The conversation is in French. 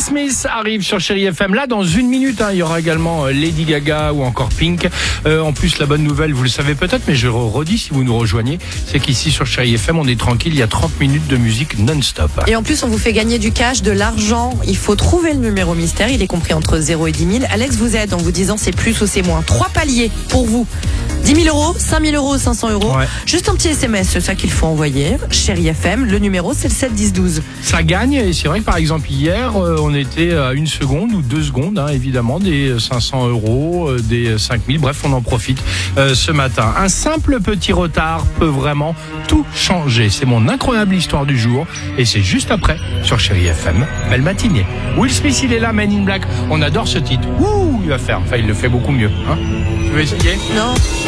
Smith arrive sur Chérie FM. Là, dans une minute, il y aura également Lady Gaga ou encore Pink. En plus, la bonne nouvelle, vous le savez peut-être, mais je redis si vous nous rejoignez, c'est qu'ici sur Chérie FM, on est tranquille. Il y a 30 minutes de musique non-stop. Et en plus, on vous fait gagner du cash, de l'argent. Il faut trouver le numéro mystère. Il est compris entre 0 et 10 000. Alex vous aide en vous disant c'est plus ou c'est moins. 3 paliers pour vous. 10 000 euros, 5 000 euros, 500 euros. Ouais. Juste un petit SMS, c'est ça qu'il faut envoyer. Chérie FM, le numéro c'est le 7 10 12. Ça gagne, et c'est vrai que par exemple hier, on était à 1 seconde ou 2 secondes, évidemment, des 500 euros, des 5 000. Bref, on en profite ce matin. Un simple petit retard peut vraiment tout changer. C'est mon incroyable histoire du jour, et c'est juste après sur Chérie FM. Belle matinée. Will Smith, il est là, Men in Black. On adore ce titre. Ouh, il va faire. Enfin, il le fait beaucoup mieux. Tu veux essayer ? Non.